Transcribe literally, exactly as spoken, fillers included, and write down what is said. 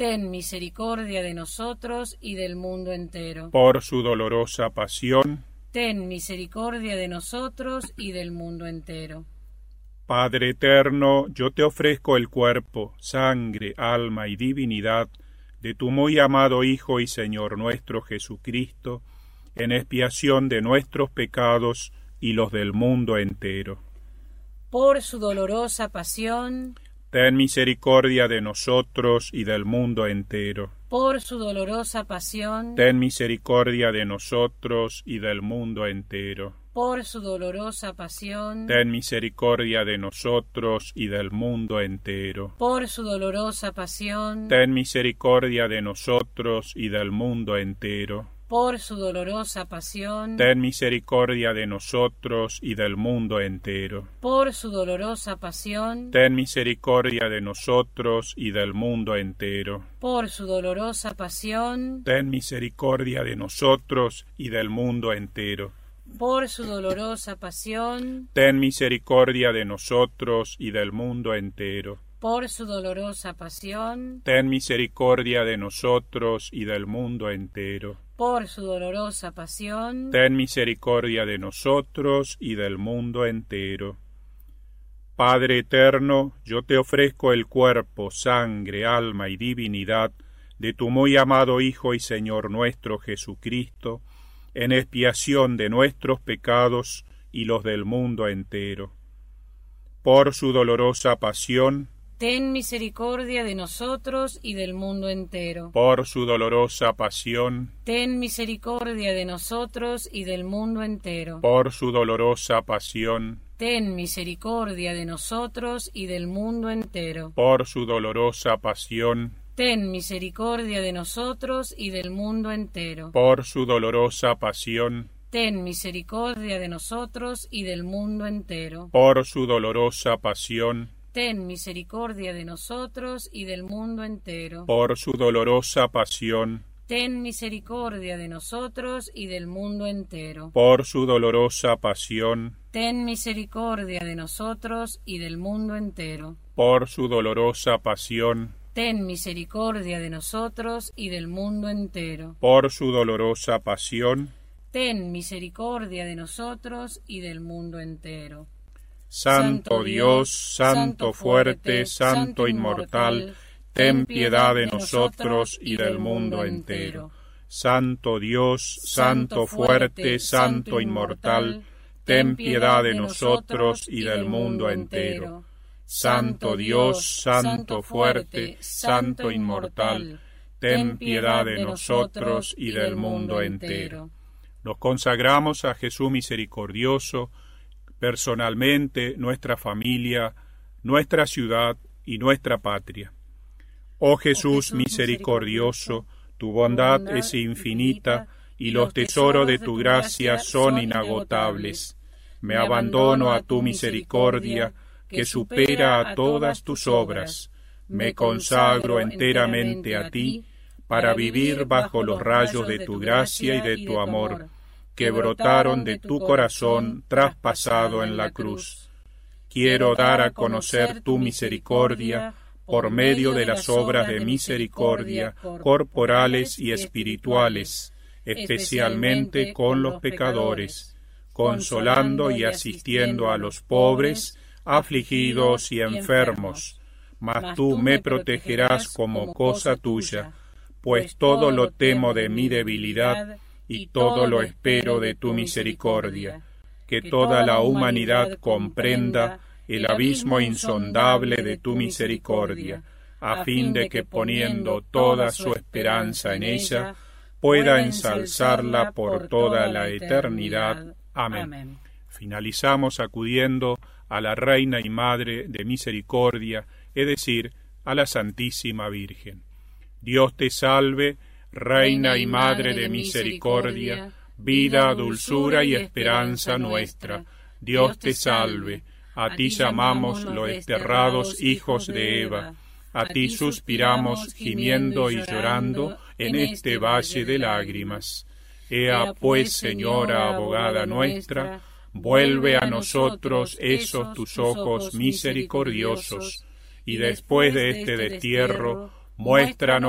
ten misericordia de nosotros y del mundo entero. Por su dolorosa pasión, ten misericordia de nosotros y del mundo entero. Padre eterno, yo te ofrezco el cuerpo, sangre, alma y divinidad de tu muy amado Hijo y Señor nuestro Jesucristo, en expiación de nuestros pecados y los del mundo entero. Por su dolorosa pasión, ten misericordia de nosotros y del mundo entero. Por su dolorosa pasión, ten misericordia de nosotros y del mundo entero. Por su dolorosa pasión, ten misericordia de nosotros y del mundo entero. Por su dolorosa pasión, ten misericordia de nosotros y del mundo entero. Por su dolorosa pasión, ten misericordia de nosotros y del mundo entero. Por su dolorosa pasión, ten misericordia de nosotros y del mundo entero. Por su dolorosa pasión, ten misericordia de nosotros y del mundo entero. Por su dolorosa pasión, ten misericordia de nosotros y del mundo entero. Por su dolorosa pasión, ten misericordia de nosotros y del mundo entero. Por su dolorosa pasión, ten misericordia de nosotros y del mundo entero. Padre eterno, yo te ofrezco el cuerpo, sangre, alma y divinidad de tu muy amado Hijo y Señor nuestro Jesucristo, en expiación de nuestros pecados y los del mundo entero. Por su dolorosa pasión, ten misericordia de nosotros y del mundo entero. Por su dolorosa pasión, ten misericordia de nosotros y del mundo entero. Por su dolorosa pasión, ten misericordia de nosotros y del mundo entero. Por su dolorosa pasión, ten misericordia de nosotros y del mundo entero. Por su dolorosa pasión, ten misericordia de nosotros y del mundo entero. Por su dolorosa pasión, ten misericordia de nosotros y del mundo entero. Por su dolorosa pasión, ten misericordia de nosotros y del mundo entero. Por su dolorosa pasión, ten misericordia de nosotros y del mundo entero. Por su dolorosa pasión, ten misericordia de nosotros y del mundo entero. Por su dolorosa pasión, ten misericordia de nosotros y del mundo entero. Santo Dios, Santo fuerte, Santo inmortal, ten piedad de nosotros y del mundo entero. Santo Dios, Santo fuerte, Santo inmortal, ten piedad de nosotros y del mundo entero. Santo Dios, Santo fuerte, Santo inmortal, ten piedad de nosotros y del mundo entero. Nos consagramos a Jesús misericordioso, personalmente, nuestra familia, nuestra ciudad y nuestra patria. Oh Jesús misericordioso, tu bondad es infinita y los tesoros de tu gracia son inagotables. Me abandono a tu misericordia, que supera a todas tus obras. Me consagro enteramente a ti, para vivir bajo los rayos de tu gracia y de tu amor, que brotaron de tu corazón traspasado en la cruz. Quiero dar a conocer tu misericordia por medio de las obras de misericordia corporales y espirituales, especialmente con los pecadores, consolando y asistiendo a los pobres, afligidos y enfermos. Mas tú me protegerás como cosa tuya, pues todo lo temo de mi debilidad y todo lo espero de tu misericordia. Que toda la humanidad comprenda el abismo insondable de tu misericordia, a fin de que poniendo toda su esperanza en ella, pueda ensalzarla por toda la eternidad. Amén. Finalizamos acudiendo a la Reina y Madre de Misericordia, es decir, a la Santísima Virgen. Dios te salve, Reina y Madre de Misericordia, vida, dulzura y esperanza nuestra. Dios te salve. A ti llamamos los desterrados hijos de Eva. A ti suspiramos gimiendo y llorando en este valle de lágrimas. Ea pues, Señora abogada nuestra, vuelve a nosotros esos tus ojos misericordiosos, y después de este destierro, muéstranos